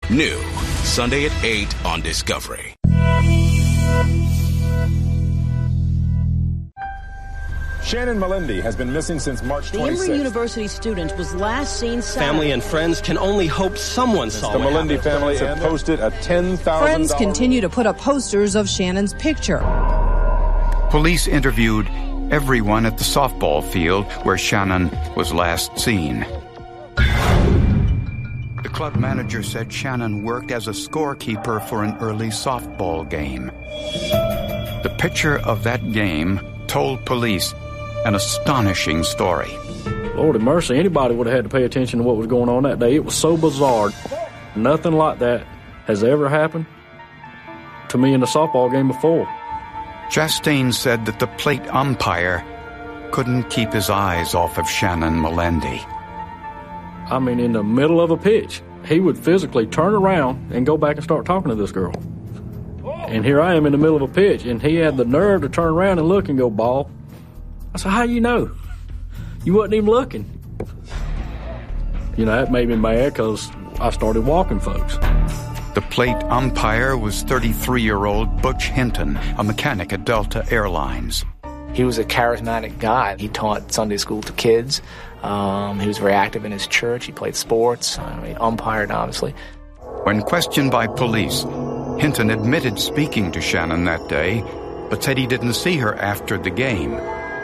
New Sunday at 8 on Discovery. Shannon Melendi has been missing since March 26th. The Emory University student was last seen Saturday. Family and friends can only hope someone saw The Melendi family have posted a $10,000. Friends continue to put up posters of Shannon's picture. Police interviewed everyone at the softball field where Shannon was last seen. The club manager said Shannon worked as a scorekeeper for an early softball game. The picture of that game told police an astonishing story. Lord have mercy, anybody would have had to pay attention to what was going on that day. It was so bizarre. Nothing like that has ever happened to me in a softball game before. Chastain said that the plate umpire couldn't keep his eyes off of Shannon Melendi. I mean, in the middle of a pitch, he would physically turn around and go back and start talking to this girl. And here I am in the middle of a pitch, and he had the nerve to turn around and look and go, ball. I said, how you know? You wasn't even looking. You know, that made me mad because I started walking folks. The plate umpire was 33-year-old Butch Hinton, a mechanic at Delta Airlines. He was a charismatic guy. He taught Sunday school to kids. He was very active in his church. He played sports. He umpired, obviously. When questioned by police, Hinton admitted speaking to Shannon that day, but said he didn't see her after the game.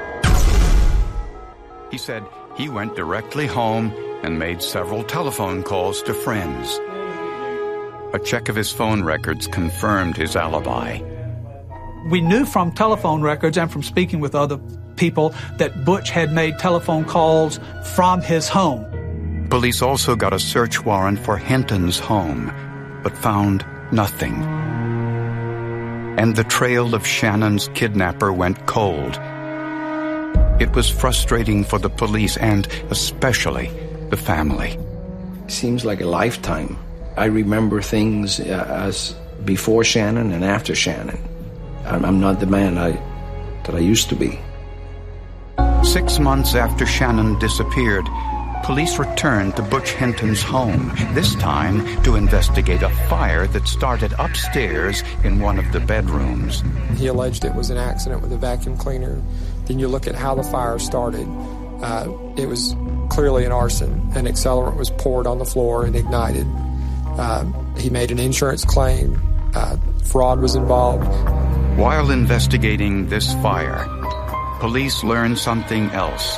He said he went directly home and made several telephone calls to friends. A check of his phone records confirmed his alibi. We knew from telephone records and from speaking with other people that Butch had made telephone calls from his home. Police also got a search warrant for Hinton's home, but found nothing. And the trail of Shannon's kidnapper went cold. It was frustrating for the police and especially the family. Seems like a lifetime. I remember things as before Shannon and after Shannon. I'm not the man that I used to be. 6 months after Shannon disappeared, police returned to Butch Hinton's home, this time to investigate a fire that started upstairs in one of the bedrooms. He alleged it was an accident with a vacuum cleaner. Then you look at how the fire started. It was clearly an arson. An accelerant was poured on the floor and ignited. He made an insurance claim. Fraud was involved. While investigating this fire, police learned something else.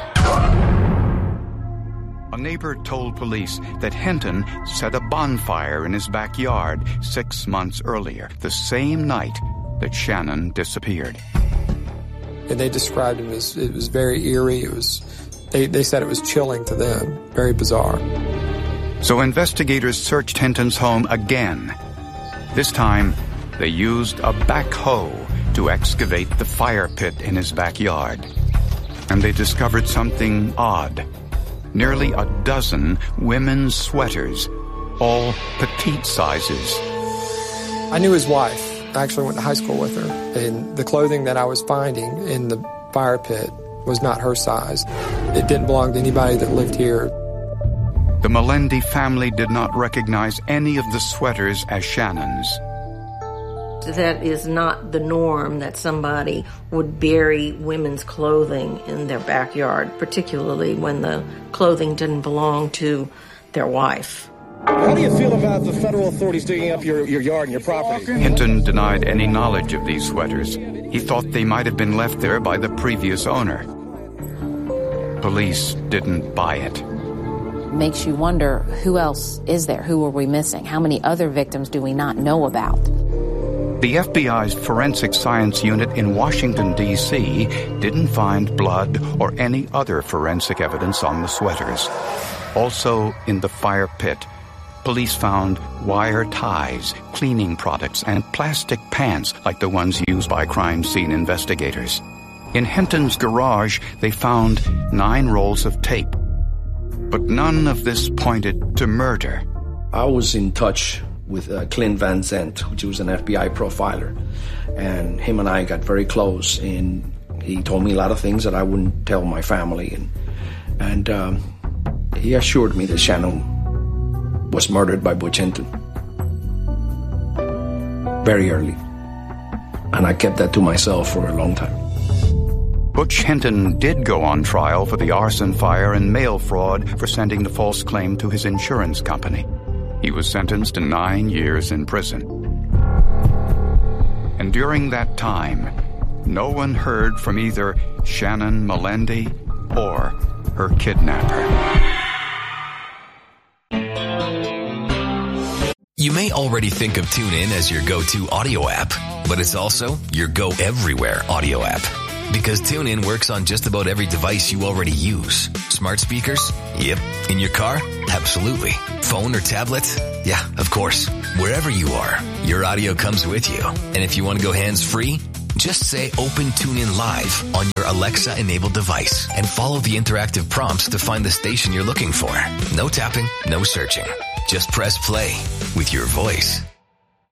A neighbor told police that Hinton set a bonfire in his backyard 6 months earlier, the same night that Shannon disappeared. And they described him as, it was very eerie. They said it was chilling to them. Very bizarre. So investigators searched Hinton's home again. This time, they used a backhoe to excavate the fire pit in his backyard. And they discovered something odd. Nearly a dozen women's sweaters, all petite sizes. I knew his wife. I actually went to high school with her. And the clothing that I was finding in the fire pit was not her size. It didn't belong to anybody that lived here. The Melendi family did not recognize any of the sweaters as Shannon's. That is not the norm that somebody would bury women's clothing in their backyard, particularly when the clothing didn't belong to their wife. How do you feel about the federal authorities digging up your yard and your property? Hinton denied any knowledge of these sweaters. He thought they might have been left there by the previous owner. Police didn't buy it. Makes you wonder, who else is there? Who are we missing? How many other victims do we not know about? The FBI's Forensic Science Unit in Washington, D.C. didn't find blood or any other forensic evidence on the sweaters. Also, in the fire pit, police found wire ties, cleaning products, and plastic pants like the ones used by crime scene investigators. In Hinton's garage, they found 9 rolls of tape. But none of this pointed to murder. I was in touch with Clint Van Zandt, which was an FBI profiler. And him and I got very close, and he told me a lot of things that I wouldn't tell my family. And he assured me that Shannon was murdered by Butch Hinton. very early. And I kept that to myself for a long time. Butch Hinton did go on trial for the arson, fire, and mail fraud for sending the false claim to his insurance company. He was sentenced to 9 years in prison. And during that time, no one heard from either Shannon Melendi or her kidnapper. You may already think of TuneIn as your go-to audio app, but it's also your go-everywhere audio app. Because TuneIn works on just about every device you already use. Smart speakers? Yep. In your car? Absolutely. Phone or tablet? Yeah, of course. Wherever you are, your audio comes with you. And if you want to go hands-free, just say Open TuneIn Live on your Alexa-enabled device and follow the interactive prompts to find the station you're looking for. No tapping, no searching. Just press play with your voice.